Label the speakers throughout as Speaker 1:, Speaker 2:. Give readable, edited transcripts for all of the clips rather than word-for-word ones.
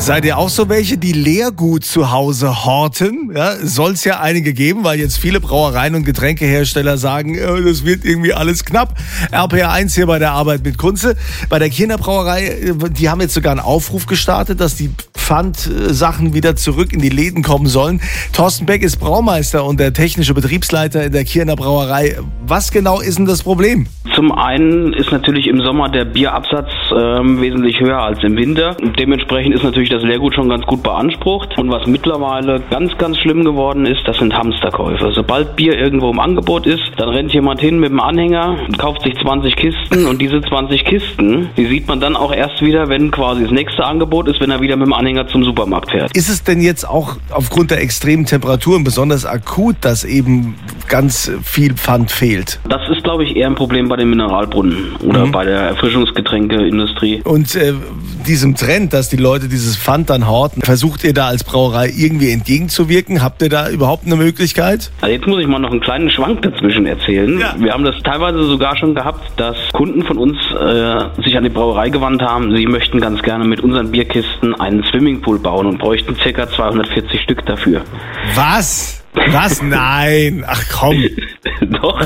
Speaker 1: Seid ihr auch so welche, die Leergut zu Hause horten? Ja, soll es ja einige geben, weil jetzt viele Brauereien und Getränkehersteller sagen, das wird irgendwie alles knapp. RPR1 hier bei der Arbeit mit Kunze. Bei der Kiener Brauerei, die haben jetzt sogar einen Aufruf gestartet, dass die Pfandsachen wieder zurück in die Läden kommen sollen. Thorsten Beck ist Braumeister und der technische Betriebsleiter in der Kiener Brauerei. Was genau ist denn das Problem?
Speaker 2: Zum einen ist natürlich im Sommer der Bierabsatz wesentlich höher als im Winter. Dementsprechend ist natürlich das Leergut schon ganz gut beansprucht. Und was mittlerweile ganz, ganz schlimm geworden ist, das sind Hamsterkäufe. Sobald Bier irgendwo im Angebot ist, dann rennt jemand hin mit dem Anhänger, kauft sich 20 Kisten und diese 20 Kisten, die sieht man dann auch erst wieder, wenn quasi das nächste Angebot ist, wenn er wieder mit dem Anhänger zum Supermarkt fährt.
Speaker 1: Ist es denn jetzt auch aufgrund der extremen Temperaturen besonders akut, dass eben ganz viel Pfand fehlt?
Speaker 2: Das ist, glaube ich, eher ein Problem bei den Mineralbrunnen oder bei der Erfrischungsgetränkeindustrie.
Speaker 1: Und diesem Trend, dass die Leute dieses Pfand dann horten, versucht ihr da als Brauerei irgendwie entgegenzuwirken? Habt ihr da überhaupt eine Möglichkeit?
Speaker 2: Also jetzt muss ich mal noch einen kleinen Schwank dazwischen erzählen. Ja. Wir haben das teilweise sogar schon gehabt, dass Kunden von uns sich an die Brauerei gewandt haben, sie möchten ganz gerne mit unseren Bierkisten einen Swimmingpool bauen und bräuchten ca. 240 Stück dafür.
Speaker 1: Was? Was? Nein. Ach komm.
Speaker 2: Doch.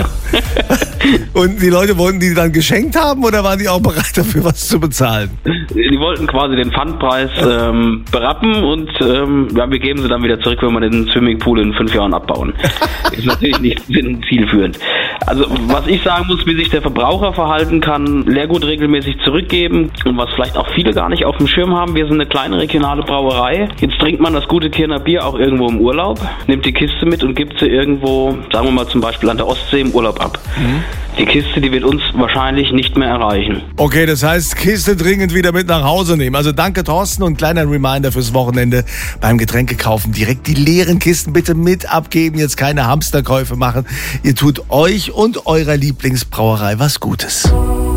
Speaker 1: Und die Leute wollten die dann geschenkt haben oder waren die auch bereit dafür, was zu bezahlen?
Speaker 2: Die wollten quasi den Pfandpreis berappen und wir geben sie dann wieder zurück, wenn wir den Swimmingpool in 5 Jahren abbauen. Ist natürlich nicht zielführend. Also was ich sagen muss, wie sich der Verbraucher verhalten kann, Leergut regelmäßig zurückgeben und was vielleicht auch viele gar nicht auf dem Schirm haben, wir sind eine kleine regionale Brauerei. Jetzt trinkt man das gute Kiener Bier auch irgendwo im Urlaub, nimmt die Kiste mit und gibt sie irgendwo, sagen wir mal zum Beispiel an der Ostsee im Urlaub ab. Die Kiste, die wird uns wahrscheinlich nicht mehr erreichen.
Speaker 1: Okay, das heißt, Kiste dringend wieder mit nach Hause nehmen. Also danke Thorsten und kleiner Reminder fürs Wochenende beim Getränke kaufen. Direkt die leeren Kisten bitte mit abgeben, jetzt keine Hamsterkäufe machen. Ihr tut euch und eurer Lieblingsbrauerei was Gutes.